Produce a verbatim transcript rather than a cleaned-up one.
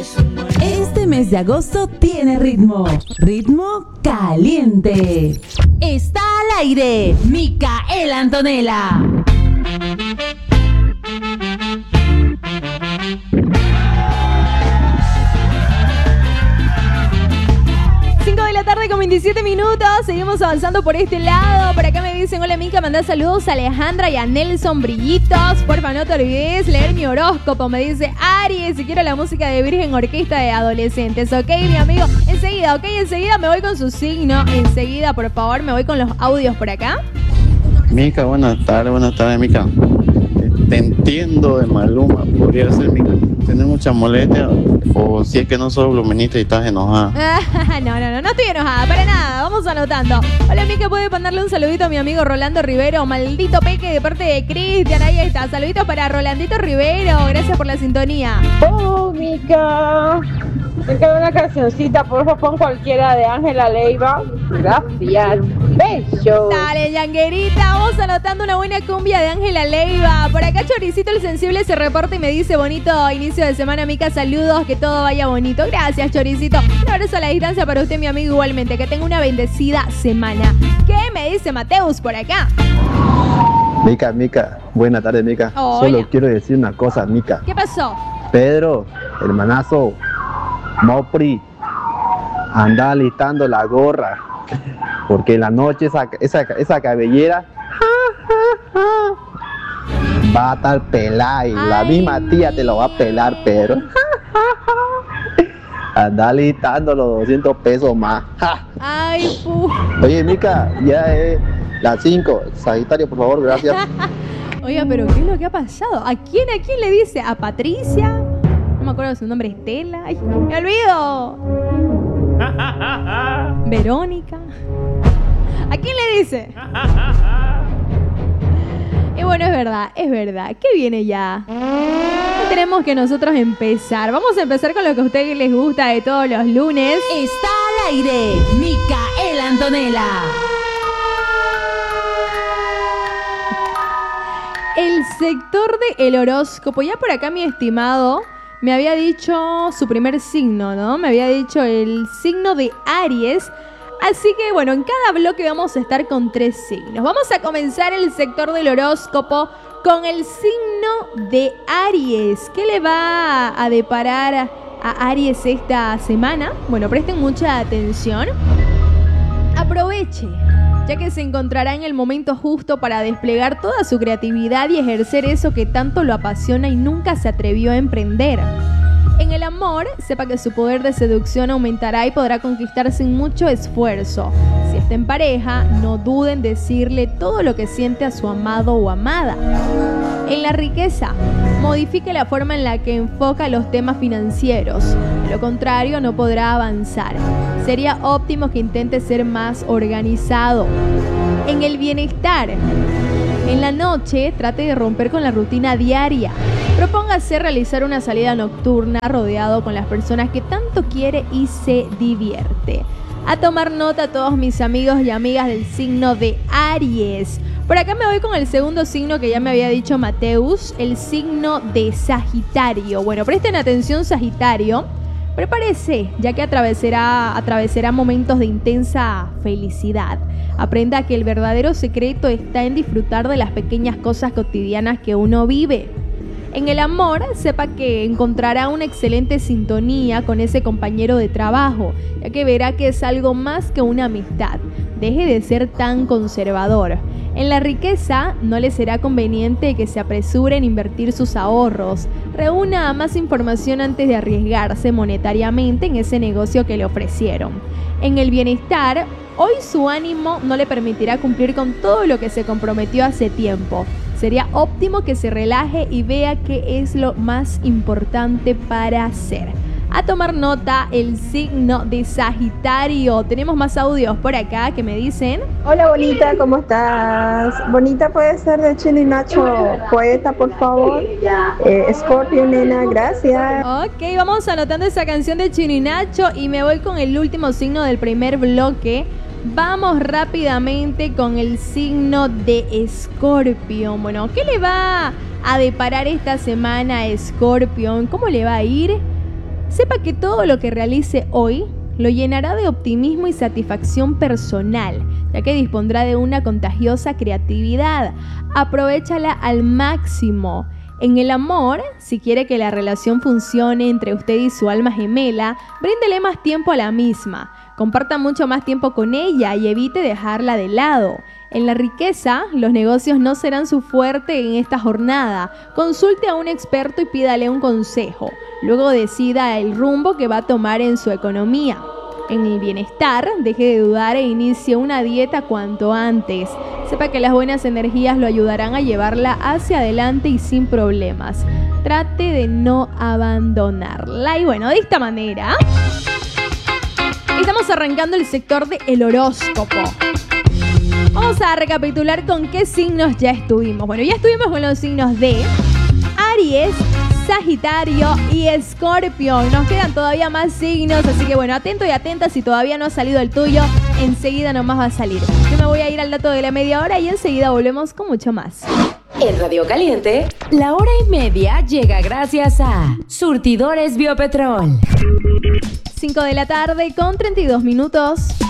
Este mes de agosto tiene ritmo, ritmo caliente. Está al aire, Micaela Antonella. cinco de la tarde con veintisiete minutos, seguimos avanzando por este lado. Por acá me dicen, hola Mica, mandá saludos a Alejandra y a Nelson Brillitos. Porfa, no te olvides leer mi horóscopo. Me dice Aries, y quiero la música de Virgen Orquesta de Adolescentes. Ok, mi amigo, enseguida, ok, enseguida me voy con su signo. Enseguida, por favor, me voy con los audios por acá. Mica, buenas tardes, buenas tardes, Mica. Te entiendo de Maluma, podría ser, Mica. ¿Tienes mucha molestia? O si es que no sos blumenista y estás enojada. no, no, no, no estoy enojada, para nada. Vamos anotando. Hola, Mica, ¿puede ponerle un saludito a mi amigo Rolando Rivero? Maldito peque, de parte de Cristian. Ahí está. Saluditos para Rolandito Rivero. Gracias por la sintonía. Oh, Mica. Me queda una cancioncita, por favor, pon cualquiera de Ángela Leiva. Gracias. Beso. Dale, Yanguerita, vamos anotando una buena cumbia de Ángela Leiva. Por acá Choricito el Sensible se reporta y me dice, bonito inicio de semana, Mica, saludos, que todo vaya bonito. Gracias, Choricito. Un abrazo a la distancia para usted, mi amigo, igualmente. Que tenga una bendecida semana. ¿Qué me dice Mateus por acá? Mica, Mica, buena tarde, Mica. Hola. Solo quiero decir una cosa, Mica. ¿Qué pasó? Pedro, hermanazo, Mopri, anda listando la gorra, porque en la noche esa, esa, esa cabellera va a estar pelada y la misma tía te lo va a pelar, Pedro. Anda listando los doscientos pesos más. Ay, pu. Oye, Mica, ya es las cinco. Sagitario, por favor, gracias. Oiga, pero ¿qué es lo que ha pasado? ¿A quién, a quién le dice? ¿A Patricia? No me acuerdo de su nombre, Estela. Ay, me olvido. Verónica. ¿A quién le dice? Y bueno, es verdad, es verdad. ¿Qué viene ya? No tenemos que nosotros empezar. Vamos a empezar con lo que a ustedes les gusta de todos los lunes. Está al aire, Micaela Antonella. El sector del horóscopo. Ya por acá mi estimado me había dicho su primer signo, ¿no? Me había dicho el signo de Aries. Así que bueno, en cada bloque vamos a estar con tres signos. Vamos a comenzar el sector del horóscopo con el signo de Aries. ¿Qué le va a deparar a, a Aries esta semana? Bueno, presten mucha atención. Aproveche, ya que se encontrará en el momento justo para desplegar toda su creatividad y ejercer eso que tanto lo apasiona y nunca se atrevió a emprender. En el amor, sepa que su poder de seducción aumentará y podrá conquistar sin mucho esfuerzo. Si está en pareja, no duden en decirle todo lo que siente a su amado o amada. En la riqueza, modifique la forma en la que enfoca los temas financieros. De lo contrario, no podrá avanzar. Sería óptimo que intente ser más organizado. En el bienestar, en la noche, trate de romper con la rutina diaria. Propóngase realizar una salida nocturna rodeado con las personas que tanto quiere y se divierte. A tomar nota a todos mis amigos y amigas del signo de Aries. Por acá me voy con el segundo signo que ya me había dicho Mateus, el signo de Sagitario. Bueno, presten atención, Sagitario. Prepárese, ya que atravesará, atravesará momentos de intensa felicidad. Aprenda que el verdadero secreto está en disfrutar de las pequeñas cosas cotidianas que uno vive. En el amor, sepa que encontrará una excelente sintonía con ese compañero de trabajo, ya que verá que es algo más que una amistad. Deje de ser tan conservador. En la riqueza, no le será conveniente que se apresure en invertir sus ahorros. Reúna más información antes de arriesgarse monetariamente en ese negocio que le ofrecieron. En el bienestar, hoy su ánimo no le permitirá cumplir con todo lo que se comprometió hace tiempo. Sería óptimo que se relaje y vea qué es lo más importante para hacer. A tomar nota, el signo de Sagitario. Tenemos más audios por acá que me dicen. Hola, Bonita, ¿cómo estás? Bonita, puede ser de Chino y Nacho, poeta, por favor. Eh, Scorpio, nena, gracias. Ok, vamos anotando esa canción de Chino y Nacho y me voy con el último signo del primer bloque. Vamos rápidamente con el signo de Escorpio. Bueno, ¿qué le va a deparar esta semana a Escorpio? ¿Cómo le va a ir? Sepa que todo lo que realice hoy lo llenará de optimismo y satisfacción personal, ya que dispondrá de una contagiosa creatividad. Aprovéchala al máximo. En el amor, si quiere que la relación funcione entre usted y su alma gemela, bríndele más tiempo a la misma. Comparta mucho más tiempo con ella y evite dejarla de lado. En la riqueza, los negocios no serán su fuerte en esta jornada. Consulte a un experto y pídale un consejo. Luego decida el rumbo que va a tomar en su economía. En el bienestar, deje de dudar e inicie una dieta cuanto antes. Sepa que las buenas energías lo ayudarán a llevarla hacia adelante y sin problemas. Trate de no abandonarla. Y bueno, de esta manera, estamos arrancando el sector del horóscopo. Vamos a recapitular con qué signos ya estuvimos. Bueno, ya estuvimos con los signos de Aries, Sagitario y Escorpio. Nos quedan todavía más signos, así que bueno, atento y atenta. Si todavía no ha salido el tuyo, enseguida nomás va a salir. Yo me voy a ir al dato de la media hora y enseguida volvemos con mucho más. En Radio Caliente, la hora y media llega gracias a Surtidores Biopetrol. cinco de la tarde con treinta y dos minutos.